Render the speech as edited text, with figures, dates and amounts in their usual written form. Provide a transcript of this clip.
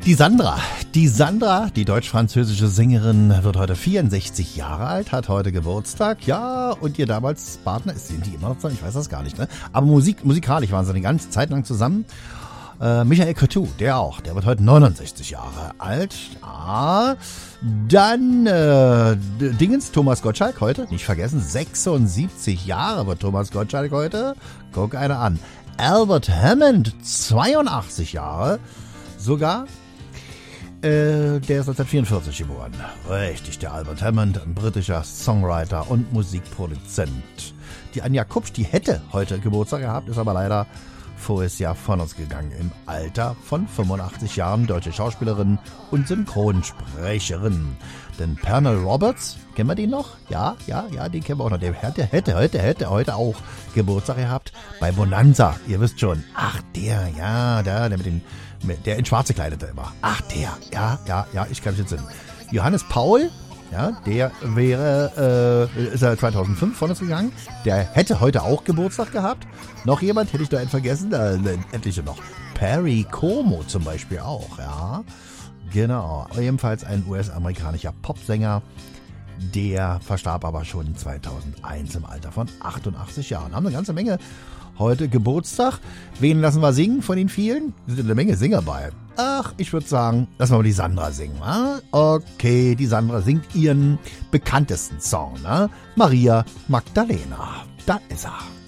Die Sandra, die deutsch-französische Sängerin, wird heute 64 Jahre alt, hat heute Geburtstag. Ja, und ihr damals Partner, sind die immer noch zusammen? Ich weiß das gar nicht, ne? Aber musikalisch waren sie eine ganze Zeit lang zusammen. Michael Cretu, der wird heute 69 Jahre alt. Ah, dann Thomas Gottschalk heute, nicht vergessen, 76 Jahre wird Thomas Gottschalk heute. Guck einer an. Albert Hammond, 82 Jahre sogar. Der ist 1944 geboren. Richtig, der Albert Hammond, ein britischer Songwriter und Musikproduzent. Die Anja Kupsch, die hätte heute Geburtstag gehabt, ist aber leider voriges Jahr von uns gegangen. Im Alter von 85 Jahren, deutsche Schauspielerin und Synchronsprecherin. Denn Pernell Roberts, kennen wir den noch? Ja, den kennen wir auch noch. Der hätte heute auch Geburtstag gehabt bei Bonanza. Ihr wisst schon. Ach, der in Schwarz gekleidete immer. Ach, ich kann mich jetzt entsinnen. Johannes Paul, ja, der ist ja 2005 von uns gegangen. Der hätte heute auch Geburtstag gehabt. Noch jemand, hätte ich da einen vergessen? Etliche noch. Perry Como zum Beispiel auch, ja. Genau, ebenfalls ein US-amerikanischer Popsänger. Der verstarb aber schon 2001 im Alter von 88 Jahren. Haben eine ganze Menge heute Geburtstag. Wen lassen wir singen von den vielen? Es sind eine Menge Sänger bei. Ach, ich würde sagen, lassen wir mal die Sandra singen. Ne? Okay, die Sandra singt ihren bekanntesten Song. Ne? Maria Magdalena. Da ist er.